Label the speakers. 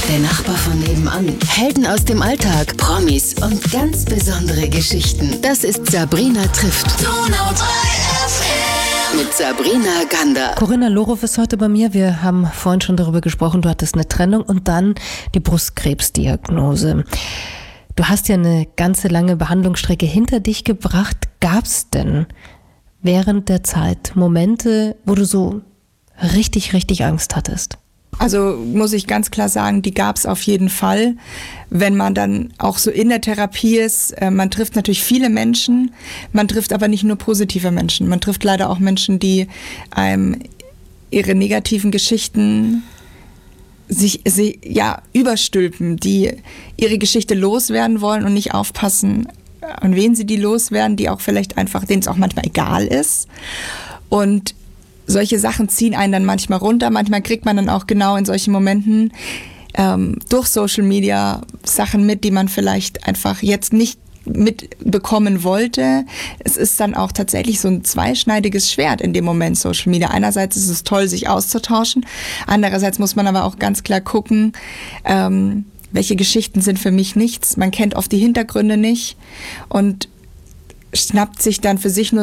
Speaker 1: Der Nachbar von nebenan. Helden aus dem Alltag. Promis und ganz besondere Geschichten. Das ist Sabrina trifft. Mit Sabrina Gander.
Speaker 2: Corinna Lorow ist heute bei mir. Wir haben vorhin schon darüber gesprochen, du hattest eine Trennung und dann die Brustkrebsdiagnose. Du hast ja eine ganze lange Behandlungsstrecke hinter dich gebracht. Gab es denn während der Zeit Momente, wo du so richtig Angst hattest?
Speaker 3: Also muss ich ganz klar sagen, die gab es auf jeden Fall. Wenn man dann auch so in der Therapie ist, man trifft natürlich viele Menschen, man trifft aber nicht nur positive Menschen. Man trifft leider auch Menschen, die einem ihre negativen Geschichten sich überstülpen, die ihre Geschichte loswerden wollen und nicht aufpassen, an wen sie die loswerden, die auch vielleicht einfach, denen es auch manchmal egal ist. Und solche Sachen ziehen einen dann manchmal runter. Manchmal kriegt man dann auch genau in solchen Momenten durch Social Media Sachen mit, die man vielleicht einfach jetzt nicht mitbekommen wollte. Es ist dann auch tatsächlich so ein zweischneidiges Schwert in dem Moment, Social Media. Einerseits ist es toll, sich auszutauschen. Andererseits muss man aber auch ganz klar gucken, welche Geschichten sind für mich nichts. Man kennt oft die Hintergründe nicht und schnappt sich dann für sich nur